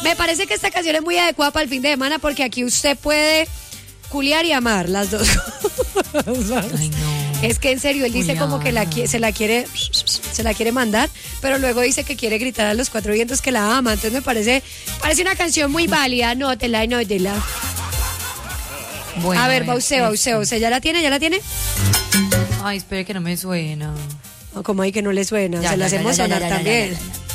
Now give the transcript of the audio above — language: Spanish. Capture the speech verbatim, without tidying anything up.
Me parece que esta canción es muy adecuada para el fin de semana porque aquí usted puede culiar y amar las dos cosas. Ay, no. Es que en serio, él dice Juliana. como que la, qui- se la quiere se la quiere mandar, pero luego dice que quiere gritar a los cuatro vientos que la ama. Entonces me parece parece una canción muy válida. Nótela y nótela. Bueno, A ver, Bauce, Bauce, Bauce. ¿Ya la tiene? ¿Ya la tiene? Ay, espere que no me suena. O como ahí que no le suena. Ya, se la ya, ya, hacemos ya, ya, sonar ya, ya, también. ya, ya, ya.